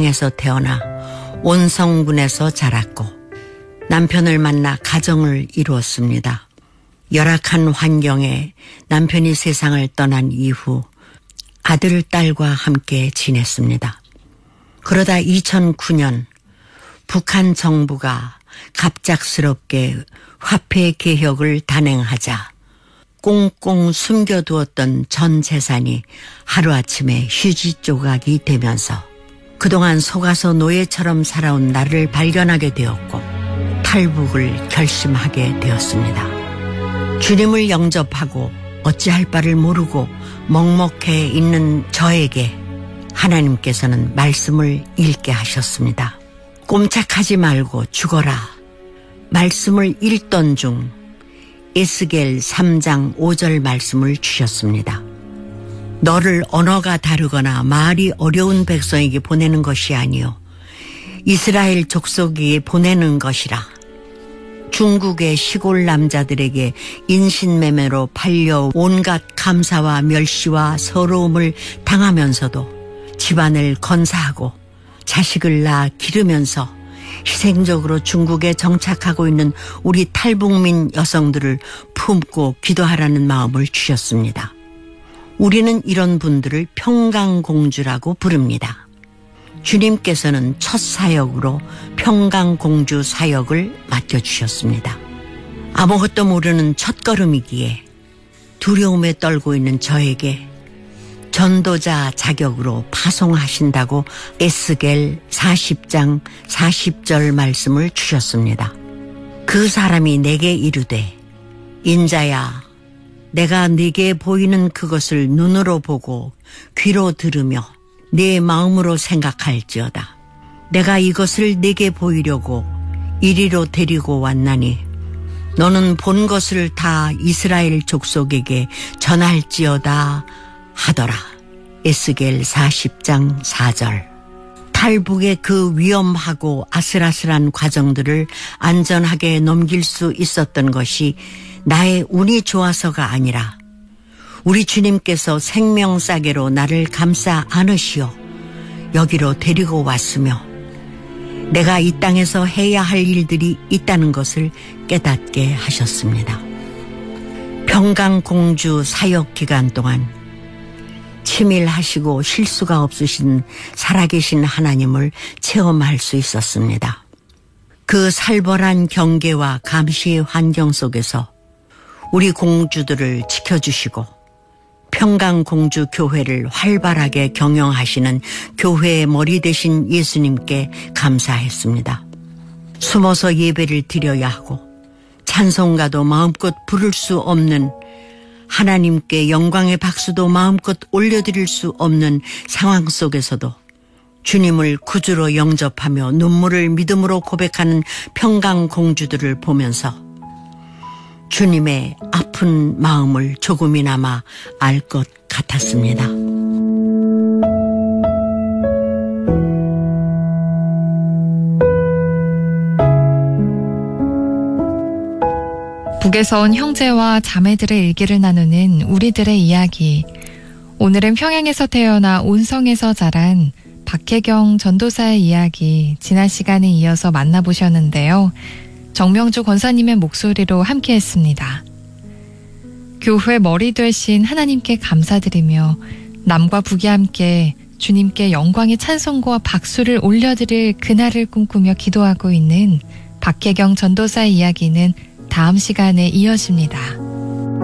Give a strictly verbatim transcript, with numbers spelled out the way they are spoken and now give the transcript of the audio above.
북한에서 태어나 온성군에서 자랐고 남편을 만나 가정을 이루었습니다. 열악한 환경에 남편이 세상을 떠난 이후 아들, 딸과 함께 지냈습니다. 그러다 이천구 년 북한 정부가 갑작스럽게 화폐 개혁을 단행하자 꽁꽁 숨겨두었던 전 재산이 하루아침에 휴지 조각이 되면서 그동안 속아서 노예처럼 살아온 나를 발견하게 되었고 탈북을 결심하게 되었습니다. 주님을 영접하고 어찌할 바를 모르고 먹먹해 있는 저에게 하나님께서는 말씀을 읽게 하셨습니다. 꼼짝하지 말고 죽어라. 말씀을 읽던 중 에스겔 삼 장 오 절 말씀을 주셨습니다. 너를 언어가 다르거나 말이 어려운 백성에게 보내는 것이 아니요 이스라엘 족속에게 보내는 것이라. 중국의 시골 남자들에게 인신매매로 팔려 온갖 감사와 멸시와 서러움을 당하면서도 집안을 건사하고 자식을 낳아 기르면서 희생적으로 중국에 정착하고 있는 우리 탈북민 여성들을 품고 기도하라는 마음을 주셨습니다. 우리는 이런 분들을 평강공주라고 부릅니다. 주님께서는 첫 사역으로 평강공주 사역을 맡겨주셨습니다. 아무것도 모르는 첫걸음이기에 두려움에 떨고 있는 저에게 전도자 자격으로 파송하신다고 에스겔 사십 장 사십 절 말씀을 주셨습니다. 그 사람이 내게 이르되 인자야 내가 네게 보이는 그것을 눈으로 보고 귀로 들으며 네 마음으로 생각할지어다. 내가 이것을 네게 보이려고 이리로 데리고 왔나니 너는 본 것을 다 이스라엘 족속에게 전할지어다 하더라. 에스겔 사십 장 사 절. 탈북의 그 위험하고 아슬아슬한 과정들을 안전하게 넘길 수 있었던 것이 나의 운이 좋아서가 아니라 우리 주님께서 생명싸개로 나를 감싸 안으시어 여기로 데리고 왔으며 내가 이 땅에서 해야 할 일들이 있다는 것을 깨닫게 하셨습니다. 평강공주 사역 기간 동안 치밀하시고 실수가 없으신 살아계신 하나님을 체험할 수 있었습니다. 그 살벌한 경계와 감시의 환경 속에서 우리 공주들을 지켜주시고 평강공주 교회를 활발하게 경영하시는 교회의 머리 되신 예수님께 감사했습니다. 숨어서 예배를 드려야 하고 찬송가도 마음껏 부를 수 없는 하나님께 영광의 박수도 마음껏 올려드릴 수 없는 상황 속에서도 주님을 구주로 영접하며 눈물을 믿음으로 고백하는 평강공주들을 보면서 주님의 아픈 마음을 조금이나마 알 것 같았습니다. 북에서 온 형제와 자매들의 일기를 나누는 우리들의 이야기. 오늘은 평양에서 태어나 온성에서 자란 박혜경 전도사의 이야기 지난 시간에 이어서 만나보셨는데요. 정명주 권사님의 목소리로 함께했습니다. 교회 머리 되신 하나님께 감사드리며 남과 북이 함께 주님께 영광의 찬송과 박수를 올려드릴 그날을 꿈꾸며 기도하고 있는 박혜경 전도사의 이야기는 다음 시간에 이어집니다.